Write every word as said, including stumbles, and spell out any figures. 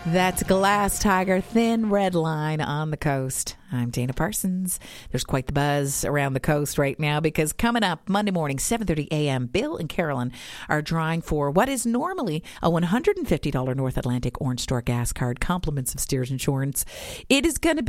That's Glass Tiger, Thin Red Line on the Coast. I'm Dana Parsons. There's quite the buzz around the coast right now because coming up Monday morning, seven thirty a.m., Bill and Carolyn are drawing for what is normally a one hundred fifty dollars North Atlantic Orange Store gas card, compliments of Steers Insurance. It is going to be